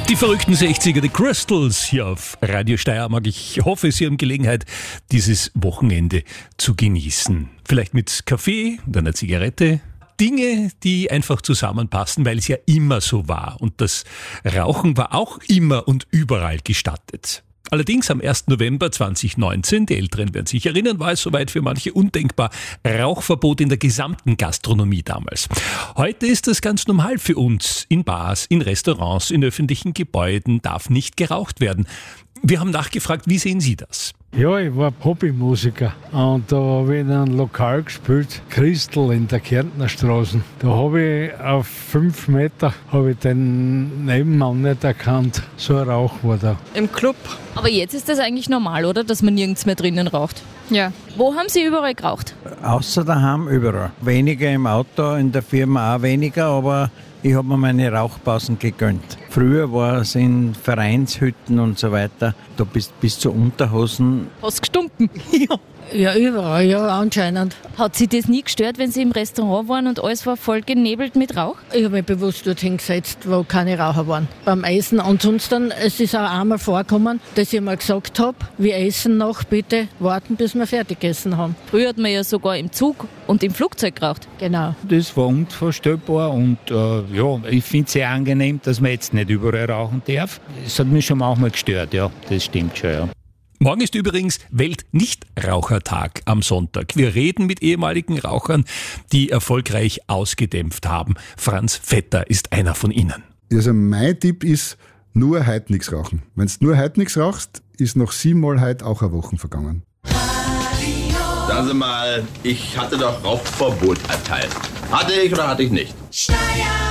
Die verrückten 60er, die Crystals hier auf Radio Steiermark. Ich hoffe, Sie haben Gelegenheit, dieses Wochenende zu genießen. Vielleicht mit Kaffee und einer Zigarette. Dinge, die einfach zusammenpassen, weil es ja immer so war. Und das Rauchen war auch immer und überall gestattet. Allerdings am 1. November 2019, die Älteren werden sich erinnern, war es soweit für manche undenkbar. Rauchverbot in der gesamten Gastronomie damals. Heute ist das ganz normal für uns. In Bars, in Restaurants, in öffentlichen Gebäuden darf nicht geraucht werden. Wir haben nachgefragt, wie sehen Sie das? Ja, ich war Hobbymusiker und da habe ich in einem Lokal gespielt, Christel in der Kärntner Straße. Da habe ich auf 5 Meter den Nebenmann nicht erkannt. So ein Rauch war da. Im Club. Aber jetzt ist das eigentlich normal, oder? Dass man nirgends mehr drinnen raucht. Ja. Wo haben Sie überall geraucht? Außer daheim überall. Weniger im Auto, in der Firma auch weniger, aber ich habe mir meine Rauchpausen gegönnt. Früher war es in Vereinshütten und so weiter, da bis zu Unterhosen. Hast gestunken? Ja. Ja, überall, ja, anscheinend. Hat Sie das nie gestört, wenn Sie im Restaurant waren und alles war voll genebelt mit Rauch? Ich habe mich bewusst dorthin gesetzt, wo keine Raucher waren. Beim Essen. Ansonsten, es ist auch einmal vorgekommen, dass ich mal gesagt habe, wir essen noch, bitte warten, bis wir fertig gegessen haben. Früher hat man ja sogar im Zug und im Flugzeug geraucht. Genau. Das war unvorstellbar und ich finde es sehr angenehm, dass man jetzt nicht überall rauchen darf. Es hat mich schon manchmal gestört, ja, das stimmt schon, ja. Morgen ist übrigens Weltnichtrauchertag am Sonntag. Wir reden mit ehemaligen Rauchern, die erfolgreich ausgedämpft haben. Franz Vetter ist einer von ihnen. Also mein Tipp ist, nur heute nichts rauchen. Wenn du nur heute nichts rauchst, ist noch 7 Mal heute auch eine Woche vergangen. Sagen Sie mal, ich hatte doch Rauchverbot erteilt. Hatte ich oder hatte ich nicht?